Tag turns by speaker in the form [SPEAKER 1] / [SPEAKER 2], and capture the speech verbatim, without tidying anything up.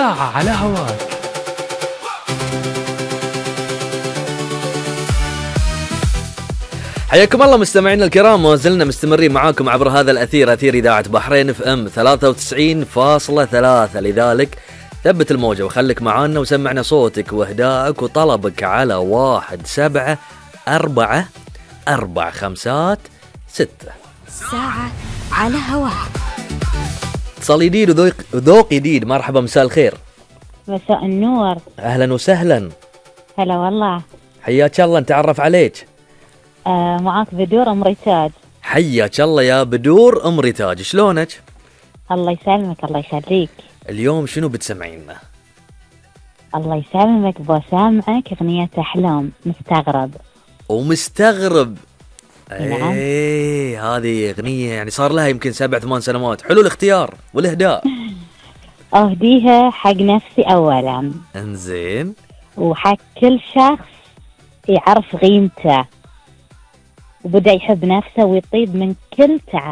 [SPEAKER 1] ساعة على هواك. حياكم الله مستمعينا الكرام، ما زلنا مستمرين معاكم عبر هذا الأثير، أثير إذاعة بحرين اف ام ثلاثة وتسعين فاصلة ثلاثة. لذلك ثبت الموجة وخليك معانا وسمعنا صوتك وإهدائك وطلبك على واحد سبعة أربعة أربع خمسات ستة.
[SPEAKER 2] ساعة على هواك.
[SPEAKER 1] اتصال جديد وذوق وذوق جديد. مرحبا، مساء الخير.
[SPEAKER 3] مساء النور.
[SPEAKER 1] أهلا وسهلا.
[SPEAKER 3] هلا والله.
[SPEAKER 1] حياك الله، نتعرف عليك.
[SPEAKER 3] آه معاك بدور أم ريتاج.
[SPEAKER 1] حياك الله يا بدور أم ريتاج، شلونك؟
[SPEAKER 3] الله يسلمك. الله يخليك.
[SPEAKER 1] اليوم شنو بتسمعينا؟
[SPEAKER 3] الله يسلمك، بسامعك أغنية أحلام. مستغرب
[SPEAKER 1] ومستغرب.
[SPEAKER 3] نعم.
[SPEAKER 1] ايه هذه أغنية يعني صار لها يمكن سبع ثمان سنوات. حلو الاختيار والإهداء.
[SPEAKER 3] أهديها حق نفسي أولا،
[SPEAKER 1] انزين،
[SPEAKER 3] وحق كل شخص يعرف قيمته وبدأ يحب نفسه ويطيب من كل تعب.